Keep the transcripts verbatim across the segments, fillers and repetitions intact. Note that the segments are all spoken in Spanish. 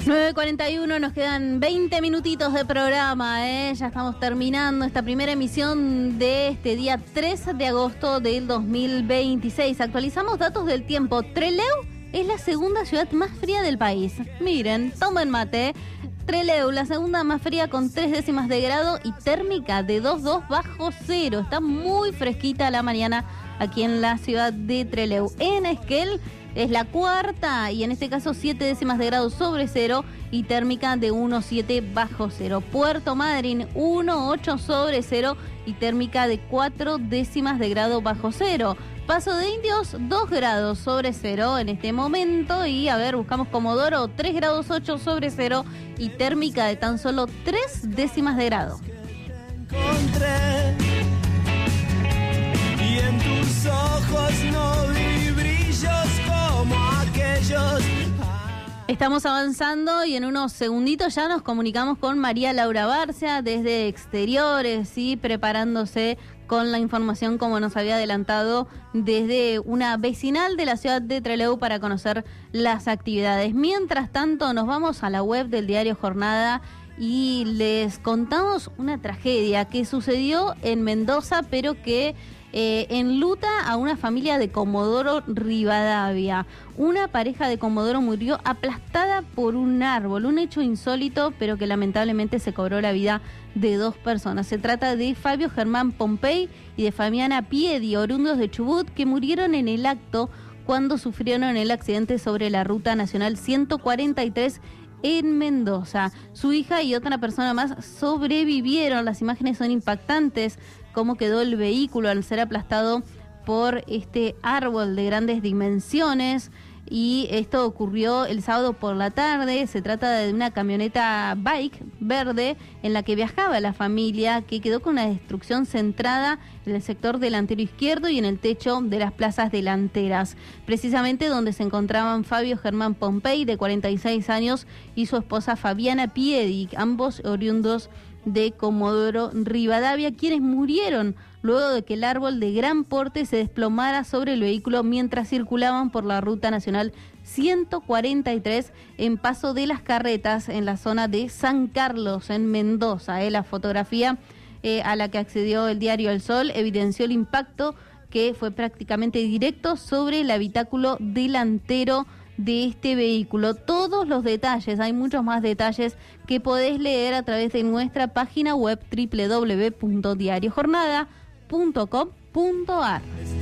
nueve cuarenta y uno, nos quedan veinte minutitos de programa, ¿eh? Ya estamos terminando esta primera emisión de este día tres de agosto del dos mil veintiséis. Actualizamos datos del tiempo. Trelew es la segunda ciudad más fría del país. Miren, tomen mate. Trelew, la segunda más fría con tres décimas de grado y térmica de dos coma dos bajo cero. Está muy fresquita la mañana aquí en la ciudad de Trelew. En Esquel es la cuarta y en este caso siete décimas de grado sobre cero y térmica de uno coma siete bajo cero. Puerto Madryn uno coma ocho sobre cero y térmica de cuatro décimas de grado bajo cero. Paso de Indios dos grados sobre cero en este momento y a ver, buscamos Comodoro tres grados ocho sobre cero y térmica de tan solo tres décimas de grado. Y en tus ojos no vi brillos como aquellos. Estamos avanzando y en unos segunditos ya nos comunicamos con María Laura Barcia desde Exteriores, ¿sí? Preparándose con la información como nos había adelantado desde una vecinal de la ciudad de Trelew para conocer las actividades. Mientras tanto nos vamos a la web del diario Jornada y les contamos una tragedia que sucedió en Mendoza, pero que eh, enluta a una familia de Comodoro Rivadavia. Una pareja de Comodoro murió aplastada por un árbol, un hecho insólito, pero que lamentablemente se cobró la vida de dos personas. Se trata de Fabio Germán Pompey y de Fabiana Piedi, oriundos de Chubut, que murieron en el acto cuando sufrieron el accidente sobre la Ruta Nacional ciento cuarenta y tres en Mendoza. Su hija y otra persona más sobrevivieron. Las imágenes son impactantes, cómo quedó el vehículo al ser aplastado por este árbol de grandes dimensiones. Y esto ocurrió el sábado por la tarde. Se trata de una camioneta bike verde en la que viajaba la familia, que quedó con una destrucción centrada en el sector delantero izquierdo y en el techo de las plazas delanteras, precisamente donde se encontraban Fabio Germán Pompey, de cuarenta y seis años, y su esposa Fabiana Piedi, ambos oriundos de Comodoro Rivadavia, quienes murieron luego de que el árbol de gran porte se desplomara sobre el vehículo mientras circulaban por la Ruta Nacional ciento cuarenta y tres en Paso de las Carretas, en la zona de San Carlos, en Mendoza. Eh, la fotografía eh, a la que accedió el diario El Sol evidenció el impacto que fue prácticamente directo sobre el habitáculo delantero de este vehículo. Todos los detalles, hay muchos más detalles que podés leer a través de nuestra página web doble u doble u doble u punto diario jornada punto com punto a r.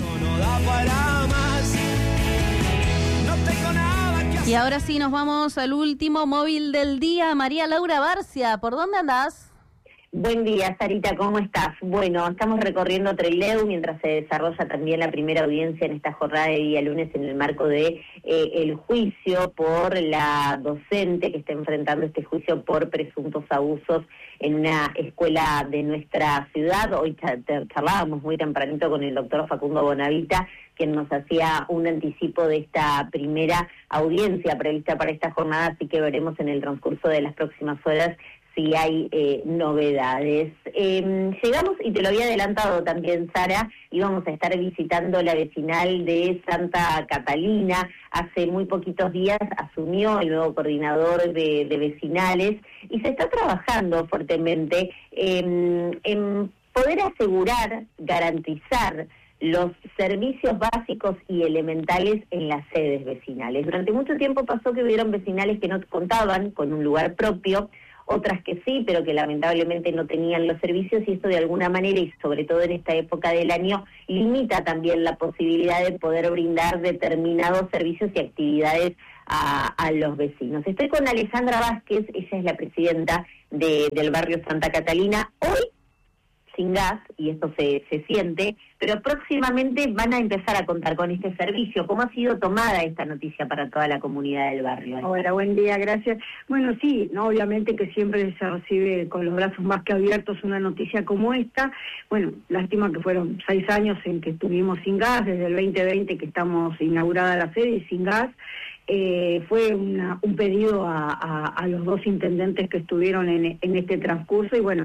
Y ahora sí nos vamos al último móvil del día. María Laura Barcia, ¿por dónde andás? Buen día, Sarita, ¿cómo estás? Bueno, estamos recorriendo Trelew mientras se desarrolla también la primera audiencia en esta jornada de día lunes en el marco de eh, el juicio por la docente que está enfrentando este juicio por presuntos abusos en una escuela de nuestra ciudad. Hoy charlábamos muy tempranito con el doctor Facundo Bonavita, quien nos hacía un anticipo de esta primera audiencia prevista para esta jornada, así que veremos en el transcurso de las próximas horas si hay eh, novedades. Eh, llegamos, y te lo había adelantado también, Sara, íbamos a estar visitando la vecinal de Santa Catalina. Hace muy poquitos días asumió el nuevo coordinador de, de vecinales y se está trabajando fuertemente eh, en poder asegurar, garantizar los servicios básicos y elementales en las sedes vecinales. Durante mucho tiempo pasó que hubieron vecinales que no contaban con un lugar propio, otras que sí, pero que lamentablemente no tenían los servicios, y esto de alguna manera, y sobre todo en esta época del año, limita también la posibilidad de poder brindar determinados servicios y actividades a, a los vecinos. Estoy con Alejandra Vázquez, ella es la presidenta de, del barrio Santa Catalina. Hoy sin gas, y esto se, se siente, pero próximamente van a empezar a contar con este servicio. ¿Cómo ha sido tomada esta noticia para toda la comunidad del barrio? Hola, buen día, gracias. Bueno, sí, no, obviamente que siempre se recibe con los brazos más que abiertos una noticia como esta. Bueno, lástima que fueron seis años en que estuvimos sin gas, desde el veinte veinte que estamos inaugurada la sede y sin gas. Eh, fue una, un pedido a, a, a los dos intendentes que estuvieron en, en este transcurso, y bueno,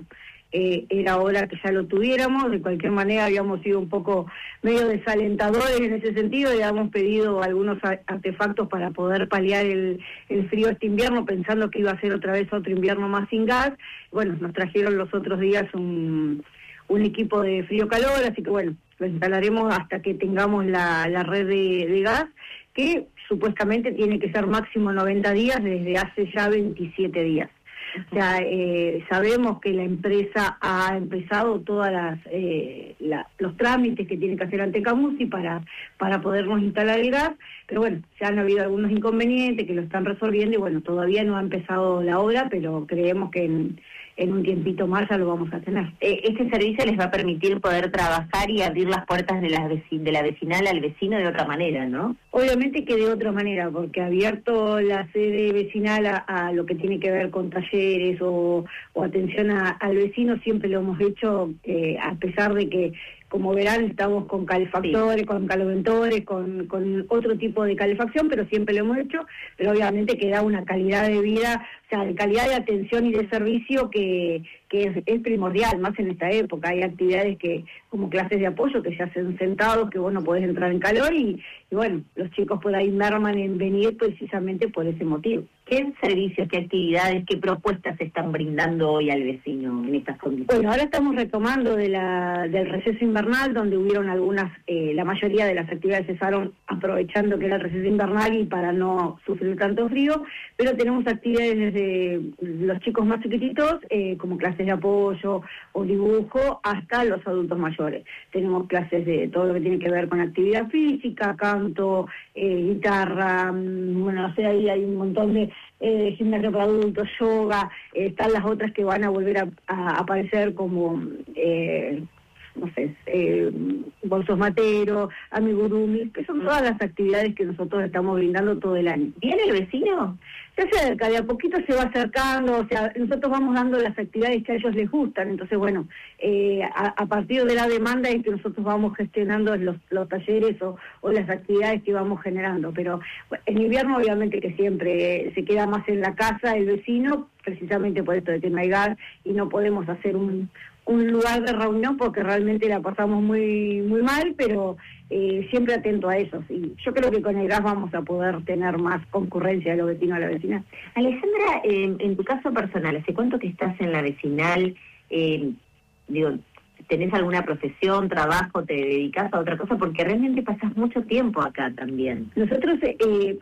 eh, era hora que ya lo tuviéramos. De cualquier manera habíamos sido un poco medio desalentadores en ese sentido, y habíamos pedido algunos artefactos para poder paliar el, el frío este invierno, pensando que iba a ser otra vez otro invierno más sin gas. Bueno, nos trajeron los otros días un, un equipo de frío-calor, así que bueno, lo instalaremos hasta que tengamos la, la red de, de gas, que supuestamente tiene que ser máximo noventa días desde hace ya veintisiete días. O sea, eh, sabemos que la empresa ha empezado todas las eh, la, los trámites que tiene que hacer ante Camusi para para podernos instalar el gas, pero bueno, ya han habido algunos inconvenientes que lo están resolviendo y bueno, todavía no ha empezado la obra, pero creemos que en, en un tiempito más ya lo vamos a tener. Eh, ¿Este servicio les va a permitir poder trabajar y abrir las puertas de la, veci- de la vecinal al vecino de otra manera, ¿no? Obviamente que de otra manera, porque ha abierto la sede vecinal a, a lo que tiene que ver con talleres o, o atención a, al vecino, siempre lo hemos hecho, eh, a pesar de que, como verán, estamos con calefactores, sí, con caloventores, con, con otro tipo de calefacción, pero siempre lo hemos hecho, pero obviamente que da una calidad de vida, o sea, de calidad de atención y de servicio que, que es, es primordial, más en esta época. Hay actividades que, como clases de apoyo, que se hacen sentados, que vos no podés entrar en calor y, y bueno, los chicos por ahí merman en venir precisamente por ese motivo. ¿Qué servicios, qué actividades, qué propuestas se están brindando hoy al vecino en estas condiciones? Bueno, ahora estamos retomando de la, del receso invernal, donde hubieron algunas, eh, la mayoría de las actividades cesaron aprovechando que era el receso invernal y para no sufrir tanto frío, pero tenemos actividades desde los chicos más chiquititos, eh, como clases de apoyo o dibujo, hasta los adultos mayores. Tenemos clases de todo lo que tiene que ver con actividad física, canto, eh, guitarra, bueno, o sea, ahí hay un montón de eh, gimnasio para adultos, yoga, eh, están las otras que van a volver a, a aparecer como, eh, no sé, eh, bolsos materos, amigurumi, que son todas las actividades que nosotros estamos brindando todo el año. ¿Viene el vecino? Se acerca, de a poquito se va acercando, o sea, nosotros vamos dando las actividades que a ellos les gustan, entonces bueno, eh, a, a partir de la demanda es que nosotros vamos gestionando los, los talleres o, o las actividades que vamos generando, pero bueno, en invierno obviamente que siempre eh, se queda más en la casa el vecino, precisamente por esto de que no hay gas y no podemos hacer un un lugar de reunión porque realmente la pasamos muy muy mal, pero eh, siempre atento a eso. Y yo creo que con el gas vamos a poder tener más concurrencia de los vecinos a la vecinal. Alejandra, eh, en tu caso personal, ¿hace cuánto que estás en la vecinal? Eh, digo, ¿tenés alguna profesión, trabajo, te dedicas a otra cosa? Porque realmente pasás mucho tiempo acá también. Nosotros... Eh,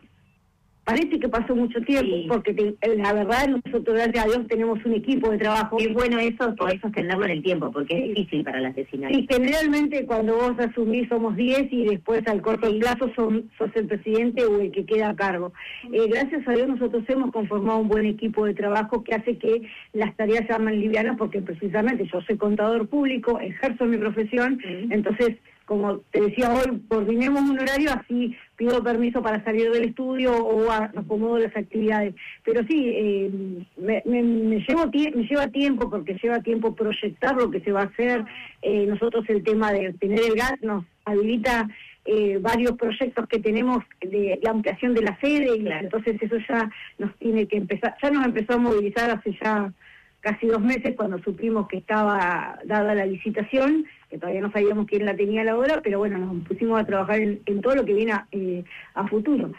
Parece que pasó mucho tiempo, sí, porque te, la verdad nosotros, gracias a Dios, tenemos un equipo de trabajo. Es bueno eso, poder sostenerlo en el tiempo, porque sí, es difícil para las vecinales. Sí, generalmente cuando vos asumís somos diez y después al corto plazo son, sos el presidente o el que queda a cargo. Eh, gracias a Dios nosotros hemos conformado un buen equipo de trabajo que hace que las tareas sean más livianas, porque precisamente yo soy contador público, ejerzo mi profesión, sí, entonces... Como te decía hoy, coordinemos un horario, así pido permiso para salir del estudio o acomodo las actividades. Pero sí, eh, me, me, me, llevo me lleva tiempo, porque lleva tiempo proyectar lo que se va a hacer. Eh, nosotros el tema de tener el gas nos habilita eh, varios proyectos que tenemos de la ampliación de la sede, y claro, entonces eso ya nos tiene que empezar, ya nos empezó a movilizar hace ya casi dos meses cuando supimos que estaba dada la licitación, que todavía no sabíamos quién la tenía a la hora, pero bueno, nos pusimos a trabajar en, en todo lo que viene a, eh, a futuro.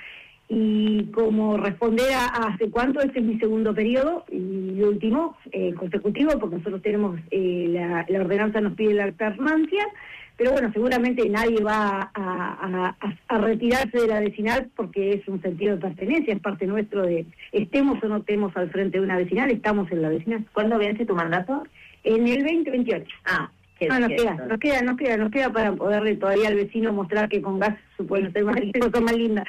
Y como responder a, a hace cuánto, este es mi segundo periodo y último, eh, consecutivo, porque nosotros tenemos, eh, la, la ordenanza nos pide la alternancia, pero bueno, seguramente nadie va a, a, a, a retirarse de la vecinal porque es un sentido de pertenencia, es parte nuestro de, estemos o no estemos al frente de una vecinal, estamos en la vecinal. ¿Cuándo vence tu mandato? En el veinte veintiocho. Ah, No, nos queda, nos queda, nos queda, nos queda para poderle todavía al vecino mostrar que con gas su pueblo ser más, más linda.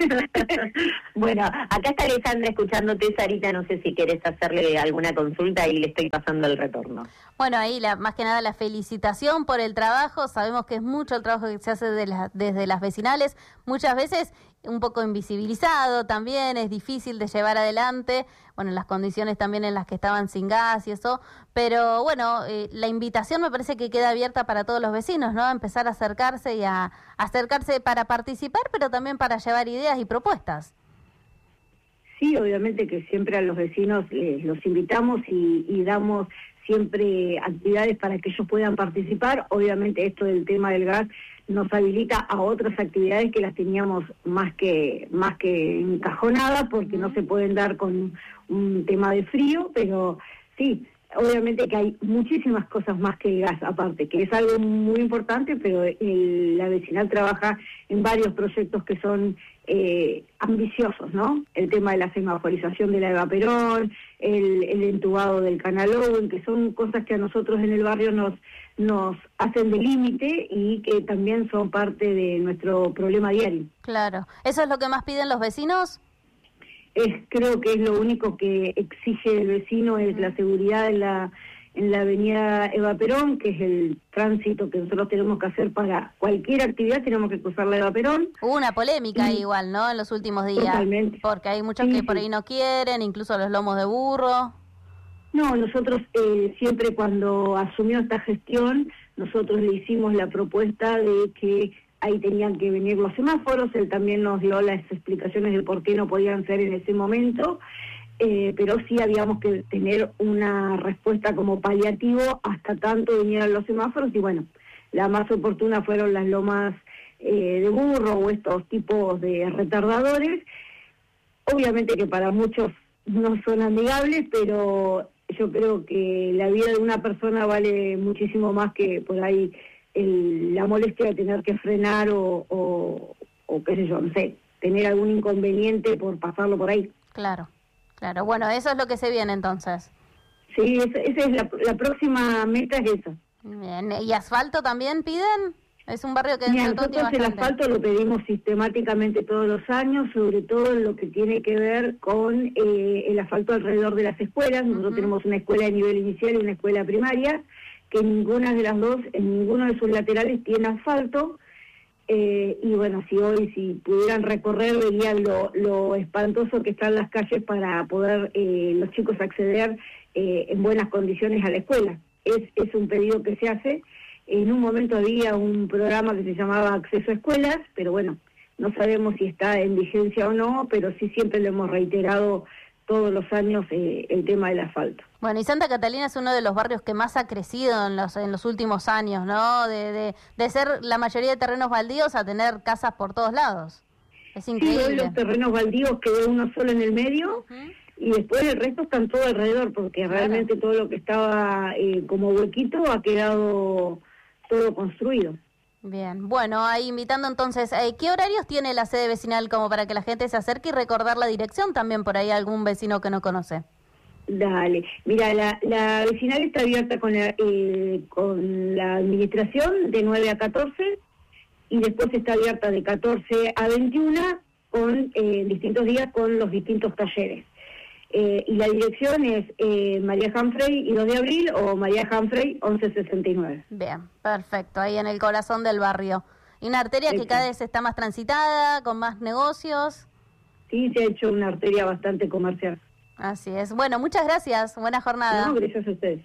Bueno, acá está Alejandra escuchándote, Sarita, no sé si querés hacerle alguna consulta y le estoy pasando el retorno. Bueno, ahí la, más que nada la felicitación por el trabajo, sabemos que es mucho el trabajo que se hace de la, desde las vecinales, muchas veces un poco invisibilizado también, es difícil de llevar adelante, bueno, las condiciones también en las que estaban sin gas y eso, pero bueno, eh, la invitación me parece que queda abierta para todos los vecinos, ¿no? Empezar a acercarse y a, a acercarse para participar, pero también para llevar ideas y propuestas. Sí, obviamente que siempre a los vecinos eh, los invitamos y, y damos siempre actividades para que ellos puedan participar. Obviamente esto del tema del gas nos habilita a otras actividades que las teníamos más que más que encajonadas, porque no se pueden dar con un tema de frío, pero sí, obviamente que hay muchísimas cosas más que el gas aparte, que es algo muy importante, pero el, la vecinal trabaja en varios proyectos que son eh, ambiciosos, ¿no? El tema de la semaforización de la Eva Perón, el, el entubado del Canal Owen, que son cosas que a nosotros en el barrio nos nos hacen de límite y que también son parte de nuestro problema diario. Claro. ¿Eso es lo que más piden los vecinos? Es, creo que es lo único que exige el vecino, es la seguridad en la en la avenida Eva Perón, que es el tránsito que nosotros tenemos que hacer para cualquier actividad, tenemos que cruzar la Eva Perón. Hubo una polémica y, igual, ¿no?, en los últimos días. Totalmente. Porque hay muchos sí, que sí. por ahí no quieren, incluso los lomos de burro. No, nosotros eh, siempre cuando asumió esta gestión, nosotros le hicimos la propuesta de que ahí tenían que venir los semáforos. Él también nos dio las explicaciones de por qué no podían ser en ese momento, eh, pero sí habíamos que tener una respuesta como paliativo hasta tanto vinieran los semáforos, y bueno, la más oportuna fueron las lomas eh, de burro o estos tipos de retardadores. Obviamente que para muchos no son amigables, pero yo creo que la vida de una persona vale muchísimo más que por ahí el, la molestia de tener que frenar o, o, o qué sé yo, no sé, tener algún inconveniente por pasarlo por ahí. Claro, claro. Bueno, eso es lo que se viene entonces. Sí, esa, esa es la, la próxima meta, es eso. Bien. ¿Y asfalto también piden? Es un barrio que... Mira, nosotros el asfalto lo pedimos sistemáticamente todos los años, sobre todo en lo que tiene que ver con eh, el asfalto alrededor de las escuelas. Nosotros uh-huh. tenemos una escuela de nivel inicial y una escuela primaria, que ninguna de las dos, en ninguno de sus laterales tiene asfalto. Eh, y bueno, si hoy, si pudieran recorrer, verían lo, lo espantoso que están las calles para poder eh, los chicos acceder eh, en buenas condiciones a la escuela. Es, es un pedido que se hace. En un momento había un programa que se llamaba Acceso a Escuelas, pero bueno, no sabemos si está en vigencia o no, pero sí siempre lo hemos reiterado todos los años eh, el tema del asfalto. Bueno, y Santa Catalina es uno de los barrios que más ha crecido en los en los últimos años, ¿no? De, de, de ser la mayoría de terrenos baldíos a tener casas por todos lados. Es increíble. Sí, hoy los terrenos baldíos quedó uno solo en el medio, uh-huh. y después el resto están todo alrededor, porque claro. realmente todo lo que estaba eh, como huequito ha quedado todo construido. Bien, bueno, ahí invitando entonces, eh, ¿qué horarios tiene la sede vecinal como para que la gente se acerque y recordar la dirección también por ahí algún vecino que no conoce? Dale, mira, la, la vecinal está abierta con la, eh, con la administración de nueve a catorce, y después está abierta de catorce a veintiuna con eh, distintos días con los distintos talleres. Eh, y la dirección es eh, María Humphrey y dos de abril o María Humphrey once sesenta y nueve. Bien, perfecto, ahí en el corazón del barrio. Y una arteria que cada vez está más transitada, con más negocios. Sí, se ha hecho una arteria bastante comercial. Así es. Bueno, muchas gracias, buena jornada. No, gracias a ustedes.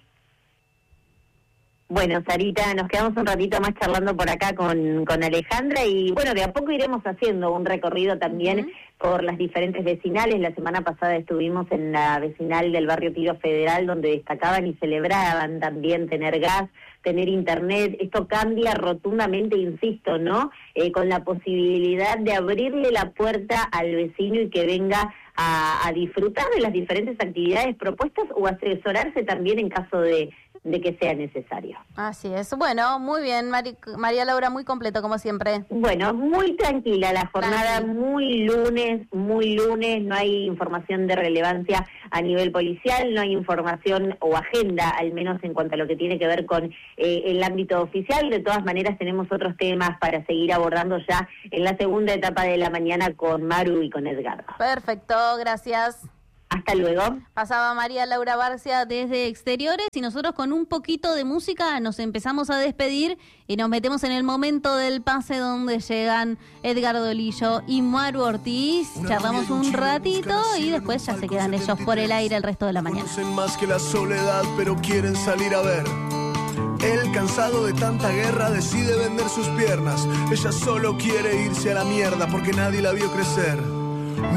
Bueno, Sarita, nos quedamos un ratito más charlando por acá con, con Alejandra y bueno, de a poco iremos haciendo un recorrido también uh-huh. por las diferentes vecinales. La semana pasada estuvimos en la vecinal del barrio Tiro Federal, donde destacaban y celebraban también tener gas, tener internet. Esto cambia rotundamente, insisto, ¿no? Eh, con la posibilidad de abrirle la puerta al vecino y que venga a, a disfrutar de las diferentes actividades propuestas o asesorarse también en caso de de que sea necesario. Así es. Bueno, muy bien, Mari, María Laura, muy completo como siempre. Bueno, muy tranquila la jornada, Tranquil. muy lunes, muy lunes, no hay información de relevancia a nivel policial, no hay información o agenda, al menos en cuanto a lo que tiene que ver con eh, el ámbito oficial. De todas maneras, tenemos otros temas para seguir abordando ya en la segunda etapa de la mañana con Maru y con Edgardo. Perfecto, gracias. Hasta luego. Pasaba María Laura Barcia desde Exteriores y nosotros con un poquito de música nos empezamos a despedir y nos metemos en el momento del pase donde llegan Edgardo Lillo y Maru Ortiz. Charlamos un ratito y después ya se quedan ellos por el aire el resto de la mañana. Conocen más que la soledad, pero quieren salir a ver. Él, cansado de tanta guerra, decide vender sus piernas. Ella solo quiere irse a la mierda porque nadie la vio crecer.